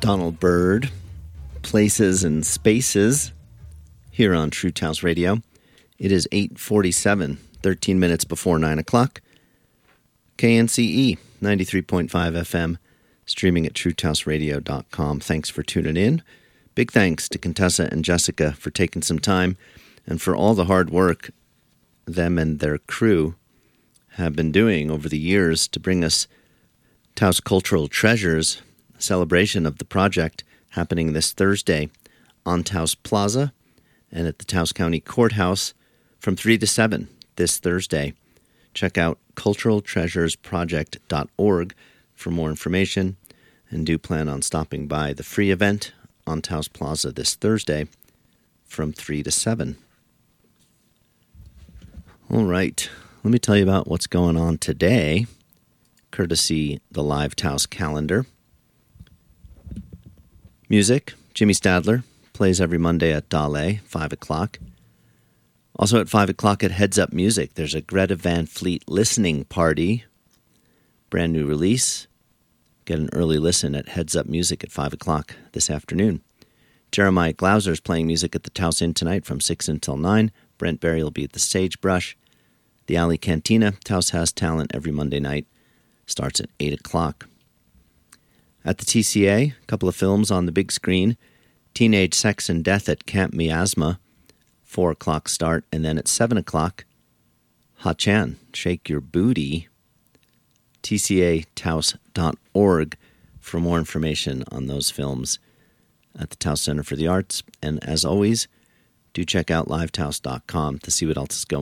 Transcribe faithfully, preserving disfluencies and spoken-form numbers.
Donald Byrd, Places and Spaces, here on True Taos Radio. It is eight forty-seven, thirteen minutes before nine o'clock. K N C E, ninety-three point five F M, streaming at true taos radio dot com. Thanks for tuning in. Big thanks to Contessa and Jessica for taking some time and for all the hard work them and their crew have been doing over the years to bring us Taos Cultural Treasures, a celebration of the project happening this Thursday on Taos Plaza and at the Taos County Courthouse from three to seven this Thursday. Check out cultural treasures project dot org for more information, and do plan on stopping by the free event on Taos Plaza this Thursday from three to seven. All right, let me tell you about what's going on today, courtesy the Live Taos calendar. Music, Jimmy Stadler plays every Monday at Dale, five o'clock. Also at five o'clock at Heads Up Music, there's a Greta Van Fleet listening party. Brand new release. Get an early listen at Heads Up Music at five o'clock this afternoon. Jeremiah Glauser is playing music at the Taos Inn tonight from six until nine. Brent Berry will be at the Sagebrush. The Alley Cantina, Taos Has Talent every Monday night, starts at eight o'clock. At the T C A, a couple of films on the big screen. Teenage Sex and Death at Camp Miasma, four o'clock start, and then at seven o'clock, Ha-Chan, Shake Your Booty, T C A taos dot org for more information on those films at the Taos Center for the Arts. And as always, do check out live taos dot com to see what else is going on.